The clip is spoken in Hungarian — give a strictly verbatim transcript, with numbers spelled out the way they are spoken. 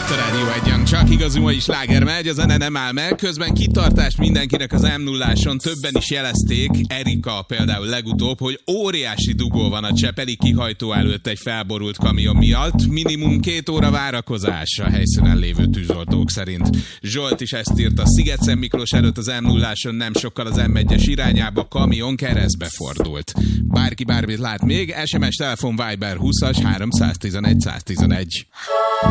Itt a Rádió Egyen, csak igazi mai sláger megy, a zene nem áll meg, közben kitartást mindenkinek az em nulláson, többen is jelezték, Erika például legutóbb, hogy óriási dugó van a Csepeli kihajtó előtt egy felborult kamion miatt, minimum két óra várakozás a helyszínen lévő tűzoltók szerint. Zsolt is ezt írt a Sziget-Szent Miklós előtt az em nulláson, nem sokkal az em egyes irányába kamion keresztbe fordult. Bárki bármit lát még, es em es, telefon, Viber húszas háromszáztizenegy száztizenegy.